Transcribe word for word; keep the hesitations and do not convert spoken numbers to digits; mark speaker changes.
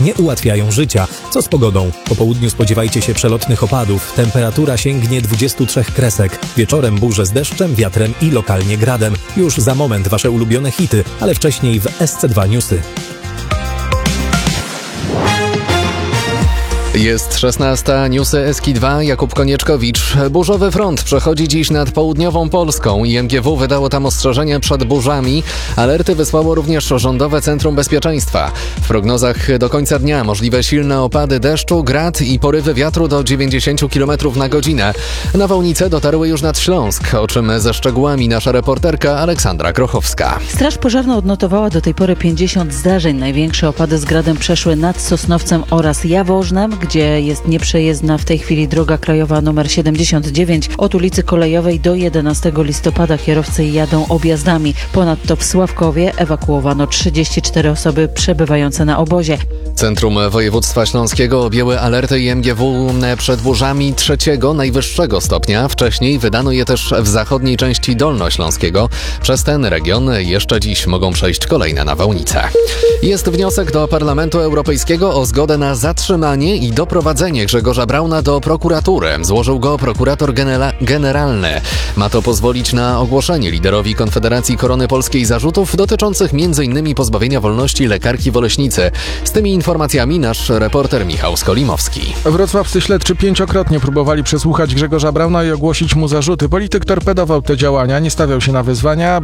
Speaker 1: nie ułatwiają życia. Co z pogodą? Po południu spodziewajcie się przelotnych opadów. Temperatura sięgnie dwudziestu trzech kresek. Wieczorem burze z deszczem, wiatrem i lokalnie gradem. Już za moment wasze ulubione hity, ale wcześniej w S C dwa Newsy.
Speaker 2: Jest szesnasta, newsy S K dwa, Jakub Konieczkowicz. Burzowy front przechodzi dziś nad południową Polską i M G W wydało tam ostrzeżenia przed burzami. Alerty wysłało również Rządowe Centrum Bezpieczeństwa. W prognozach do końca dnia możliwe silne opady deszczu, grad i porywy wiatru do dziewięćdziesiąt kilometrów na godzinę. Nawałnice dotarły już nad Śląsk, o czym ze szczegółami nasza reporterka Aleksandra Krochowska.
Speaker 3: Straż Pożarna odnotowała do tej pory pięćdziesiąt zdarzeń. Największe opady z gradem przeszły nad Sosnowcem oraz Jaworznem, gdzie jest nieprzejezdna w tej chwili droga krajowa nr siedemdziesiąt dziewięć. Od ulicy Kolejowej do jedenastego listopada kierowcy jadą objazdami. Ponadto w Sławkowie ewakuowano trzydzieści cztery osoby przebywające na obozie.
Speaker 2: Centrum Województwa Śląskiego objęły alerty i M G W przed burzami trzeciego, najwyższego stopnia. Wcześniej wydano je też w zachodniej części Dolnośląskiego. Przez ten region jeszcze dziś mogą przejść kolejne nawałnice. Jest wniosek do Parlamentu Europejskiego o zgodę na zatrzymanie i doprowadzenie Grzegorza Brauna do prokuratury. Złożył go prokurator genera- generalny. Ma to pozwolić na ogłoszenie liderowi Konfederacji Korony Polskiej zarzutów dotyczących między innymi pozbawienia wolności lekarki w Oleśnicy. Z tymi informacjami nasz reporter Michał Skolimowski.
Speaker 4: Wrocławscy śledczy pięciokrotnie próbowali przesłuchać Grzegorza Brauna i ogłosić mu zarzuty. Polityk torpedował te działania, nie stawiał się na wyzwania.